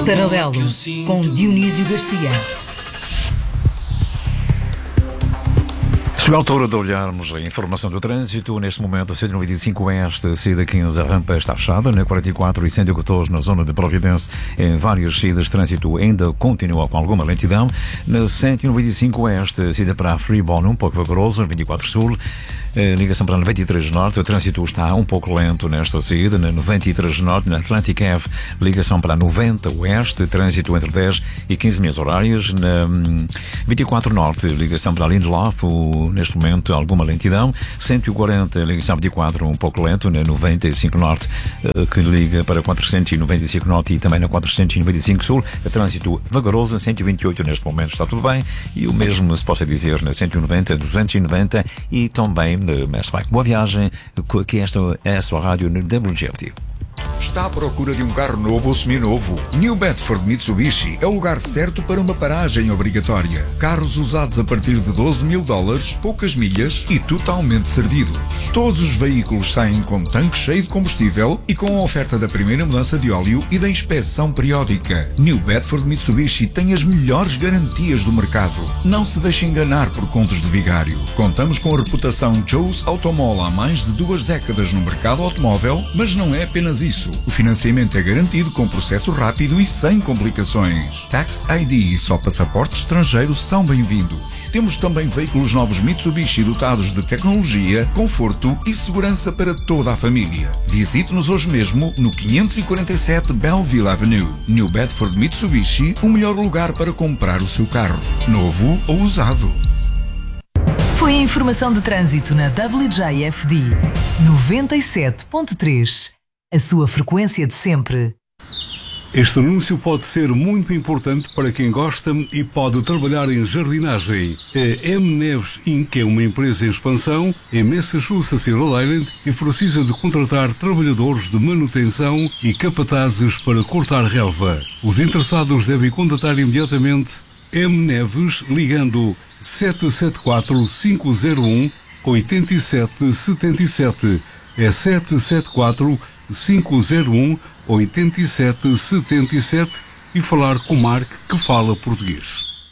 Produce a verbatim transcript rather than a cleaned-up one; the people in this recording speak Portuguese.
Paralelo, com Dionísio Garcia. Chegou a altura de olharmos a informação do trânsito. Neste momento, cento e noventa e cinco Oeste, saída quinze, a rampa está fechada. Na quarenta e quatro e cento e catorze, na zona de Providência, em várias saídas, trânsito ainda continua com alguma lentidão. Na cento e noventa e cinco Oeste, saída para a Freeborn, um pouco vagaroso. Na vinte e quatro Sul, a ligação para a noventa e três Norte, o trânsito está um pouco lento nesta saída. Na noventa e três Norte, na Atlantic Ave, ligação para a noventa Oeste, trânsito entre dez e quinze milhas horárias. Na vinte e quatro Norte, ligação para a Lindelof, neste momento alguma lentidão. cento e quarenta, ligação vinte e quatro, um pouco lento. Na noventa e cinco Norte, que liga para quatrocentos e noventa e cinco Norte, e também na quatrocentos e noventa e cinco Sul, a trânsito vagaroso. cento e vinte e oito neste momento está tudo bem, e o mesmo se possa dizer na cento e noventa, duzentos e noventa e também Mass Bike. Boa viagem, que esta é a sua rádio no W G F T. Está à procura de um carro novo ou seminovo? New Bedford Mitsubishi é o lugar certo para uma paragem obrigatória. Carros usados a partir de doze mil dólares, poucas milhas e totalmente servidos. Todos os veículos saem com tanque cheio de combustível e com a oferta da primeira mudança de óleo e da inspeção periódica. New Bedford Mitsubishi tem as melhores garantias do mercado. Não se deixe enganar por contos de vigário. Contamos com a reputação Joe's Automall há mais de duas décadas no mercado automóvel, mas não é apenas isso. O financiamento é garantido com processo rápido e sem complicações. Tax I D e só passaporte estrangeiro são bem-vindos. Temos também veículos novos Mitsubishi dotados de tecnologia, conforto e segurança para toda a família. Visite-nos hoje mesmo no quinhentos e quarenta e sete Belleville Avenue. New Bedford Mitsubishi, o melhor lugar para comprar o seu carro, novo ou usado. Foi a informação de trânsito na W J F D noventa e sete ponto três. A sua frequência de sempre. Este anúncio pode ser muito importante para quem gosta e pode trabalhar em jardinagem. A M. Neves incorporated é uma empresa em expansão em Massachusetts e Rhode Island e precisa de contratar trabalhadores de manutenção e capatazes para cortar relva. Os interessados devem contatar imediatamente M. Neves ligando sete sete quatro, cinco zero um, oito sete sete sete. É sete sete quatro, cinco zero um, oito sete sete sete e falar com o Mark, que fala português.